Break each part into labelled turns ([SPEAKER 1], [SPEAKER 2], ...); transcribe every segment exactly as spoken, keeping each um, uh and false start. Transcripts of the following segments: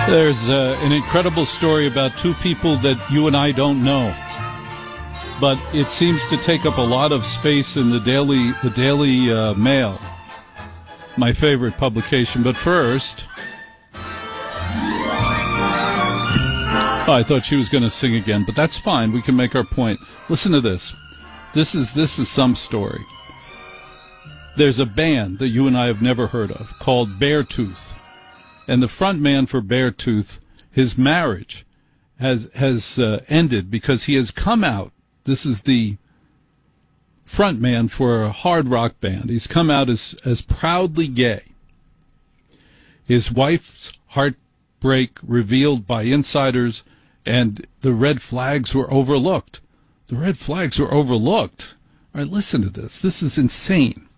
[SPEAKER 1] There's uh, an incredible story about two people that you and I don't know, but it seems to take up a lot of space in the Daily, the Daily uh, Mail, my favorite publication. But first, oh, I thought she was going to sing again, but that's fine. We can make our point. Listen to this. This is this is some story. There's a band that you and I have never heard of called Beartooth. And the front man for Beartooth, his marriage has has uh, ended because he has come out. This is the front man for a hard rock band. He's come out as, as proudly gay. His wife's heartbreak revealed by insiders, and the red flags were overlooked. The red flags were overlooked. All right, listen to this. This is insane.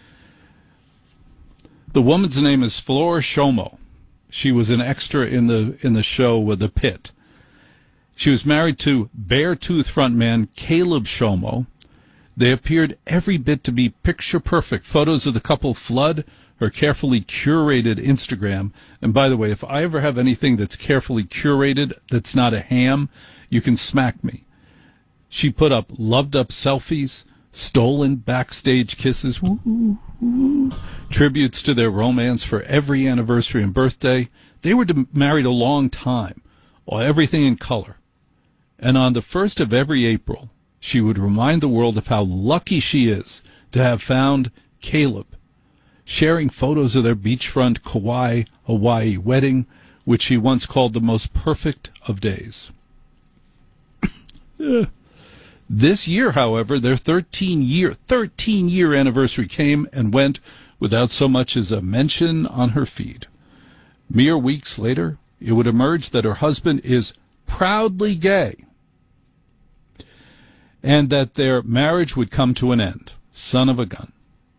[SPEAKER 1] The woman's name is Flor Shomo. She was an extra in the in the show with The Pit. She was married to Beartooth frontman Caleb Shomo. They appeared every bit to be picture perfect. Photos of the couple flood her carefully curated Instagram. And by the way, if I ever have anything that's carefully curated that's not a ham, you can smack me. She put up loved-up selfies, stolen backstage kisses, woo, woo, tributes to their romance for every anniversary and birthday. They were married a long time, or everything in color. And on the first of every April, she would remind the world of how lucky she is to have found Caleb, sharing photos of their beachfront Kauai, Hawaii wedding, which she once called the most perfect of days. This year, however, their thirteen-year, thirteen-year anniversary came and went without so much as a mention on her feed. Mere weeks later, it would emerge that her husband is proudly gay and that their marriage would come to an end. Son of a gun.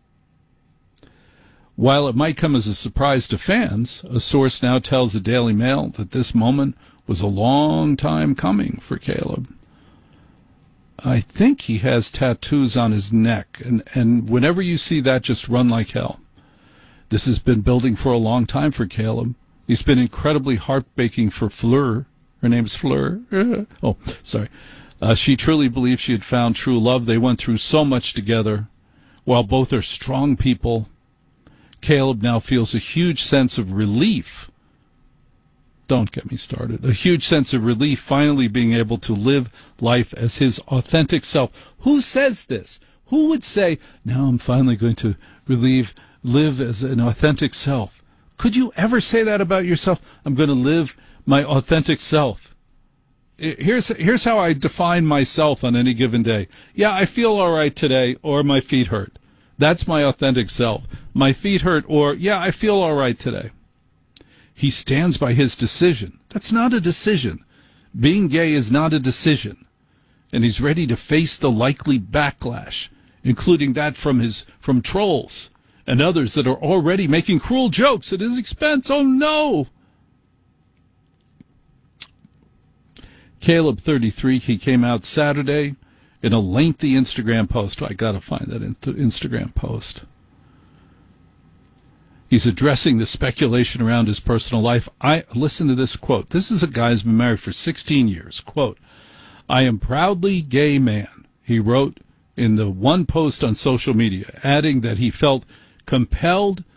[SPEAKER 1] While it might come as a surprise to fans, a source now tells the Daily Mail that this moment was a long time coming for Caleb. I think he has tattoos on his neck, and, and whenever you see that, just run like hell. This has been building for a long time for Caleb. He's been incredibly heartbreaking for Fleur. Her name's Fleur. Oh, sorry. Uh, she truly believed she had found true love. They went through so much together. While both are strong people, Caleb now feels a huge sense of relief. Don't get me started. A huge sense of relief finally being able to live life as his authentic self. Who says this? Who would say, now I'm finally going to relieve, live as an authentic self? Could you ever say that about yourself? I'm going to live my authentic self. Here's, here's how I define myself on any given day. Yeah, I feel all right today, or my feet hurt. That's my authentic self. My feet hurt, or yeah, I feel all right today. He stands by his decision. That's not a decision. Being gay is not a decision. And he's ready to face the likely backlash, including that from his from trolls and others that are already making cruel jokes at his expense. Oh, no! Caleb, thirty-three, he came out Saturday in a lengthy Instagram post. I got to find that Instagram post. He's addressing the speculation around his personal life. I listen to this quote. This is a guy who's been married for sixteen years. Quote, I am proudly gay man, he wrote in the one post on social media, adding that he felt compelled